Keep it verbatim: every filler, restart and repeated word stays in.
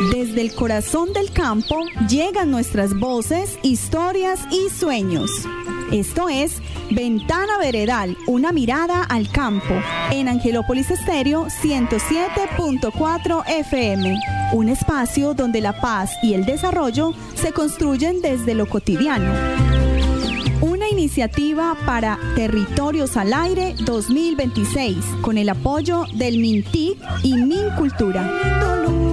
Desde el corazón del campo llegan nuestras voces, historias y sueños. Esto es Ventana Veredal, una mirada al campo, en Angelópolis Estéreo ciento siete punto cuatro F M. Un espacio donde la paz y el desarrollo se construyen desde lo cotidiano. Una iniciativa para Territorios al Aire dos mil veintiséis, con el apoyo del MINTIC y MINCULTURA.